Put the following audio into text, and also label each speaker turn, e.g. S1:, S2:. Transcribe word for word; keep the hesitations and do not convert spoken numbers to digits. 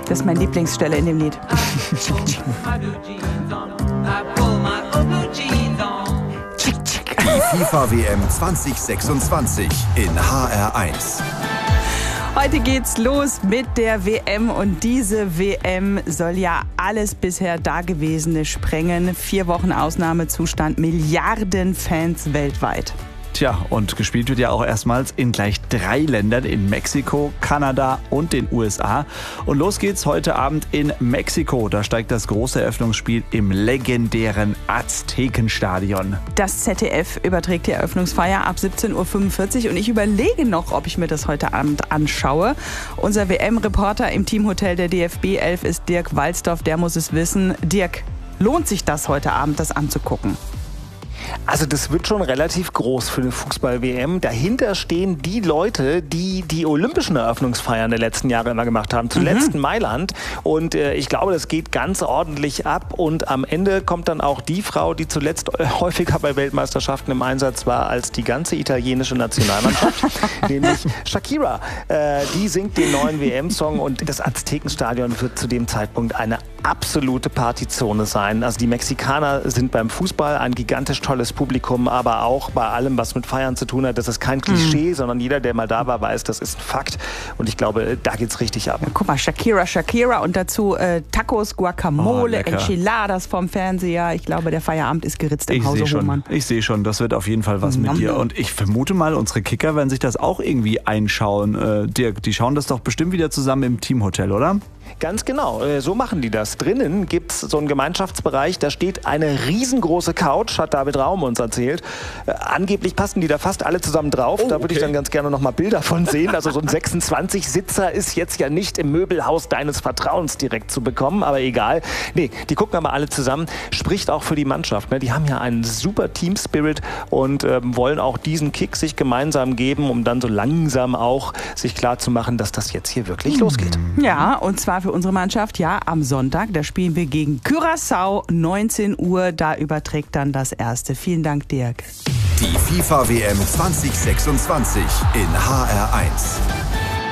S1: Das ist meine Lieblingsstelle in dem Lied.
S2: Die FIFA-W M zwanzig sechsundzwanzig in H R eins.
S1: Heute geht's los mit der W M und diese W M soll ja alles bisher Dagewesene sprengen. Vier Wochen Ausnahmezustand, Milliarden Fans weltweit.
S3: Tja, und gespielt wird ja auch erstmals in gleich drei Ländern, in Mexiko, Kanada und den U S A. Und los geht's heute Abend in Mexiko. Da steigt das große Eröffnungsspiel im legendären Aztekenstadion.
S1: Das Z D F überträgt die Eröffnungsfeier ab siebzehn Uhr fünfundvierzig und ich überlege noch, ob ich mir das heute Abend anschaue. Unser W M-Reporter im Teamhotel der D F B elf ist Dirk Walzdorf, der muss es wissen. Dirk, lohnt sich das heute Abend, das anzugucken?
S4: Also das wird schon relativ groß für eine Fußball-W M. Dahinter stehen die Leute, die die olympischen Eröffnungsfeiern der letzten Jahre immer gemacht haben. Zuletzt mhm. in Mailand. Und äh, ich glaube, das geht ganz ordentlich ab. Und am Ende kommt dann auch die Frau, die zuletzt häufiger bei Weltmeisterschaften im Einsatz war als die ganze italienische Nationalmannschaft, nämlich Shakira. Äh, die singt den neuen W M-Song und das Aztekenstadion wird zu dem Zeitpunkt eine absolute Partyzone sein. Also die Mexikaner sind beim Fußball ein gigantisch tolles Publikum, aber auch bei allem, was mit Feiern zu tun hat. Das ist kein Klischee, mhm. sondern jeder, der mal da war, weiß, das ist ein Fakt. Und ich glaube, da geht's richtig ab.
S1: Ja, guck mal, Shakira, Shakira und dazu äh, Tacos, Guacamole, oh, Enchiladas vom Fernseher. Ich glaube, der Feierabend ist geritzt im
S3: ich
S1: Hause Hohmann.
S3: Ich sehe schon, das wird auf jeden Fall was mhm. mit dir. Und ich vermute mal, unsere Kicker werden sich das auch irgendwie einschauen. Äh, Dirk, die schauen das doch bestimmt wieder zusammen im Teamhotel, oder?
S4: Ganz genau, so machen die das. Drinnen gibt es so einen Gemeinschaftsbereich, da steht eine riesengroße Couch, hat David Raum uns erzählt. Äh, angeblich passen die da fast alle zusammen drauf. Oh, da würde okay. ich dann ganz gerne noch mal Bilder von sehen. Also so ein sechsundzwanzig-Sitzer ist jetzt ja nicht im Möbelhaus deines Vertrauens direkt zu bekommen, aber egal. Nee, die gucken aber alle zusammen. Spricht auch für die Mannschaft. Ne? Die haben ja einen super Team-Spirit und ähm, wollen auch diesen Kick sich gemeinsam geben, um dann so langsam auch sich klar zu machen, dass das jetzt hier wirklich mhm. losgeht.
S1: Ja, und zwar für unsere Mannschaft, ja, am Sonntag, da spielen wir gegen Curaçao, neunzehn Uhr, da überträgt dann das Erste. Vielen Dank, Dirk.
S2: Die FIFA-W M zwanzig sechsundzwanzig in H R eins.